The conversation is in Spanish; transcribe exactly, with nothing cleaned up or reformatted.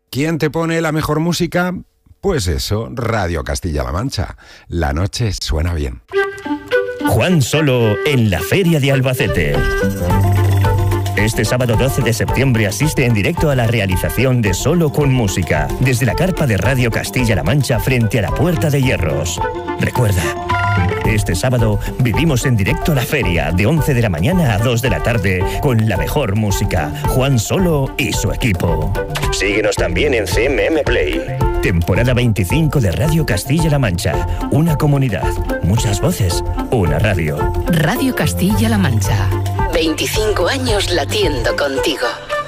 ¿Quién te pone la mejor música? Pues eso, Radio Castilla-La Mancha. La noche suena bien. Juan Solo en la Feria de Albacete. Este sábado doce de septiembre asiste en directo a la realización de Solo con Música, desde la carpa de Radio Castilla-La Mancha frente a la Puerta de Hierros. Recuerda, este sábado vivimos en directo la feria de once de la mañana a dos de la tarde con la mejor música, Juan Solo y su equipo. Síguenos también en C M M Play. Temporada veinticinco de Radio Castilla-La Mancha. Una comunidad, muchas voces, una radio. Radio Castilla-La Mancha. veinticinco años latiendo contigo.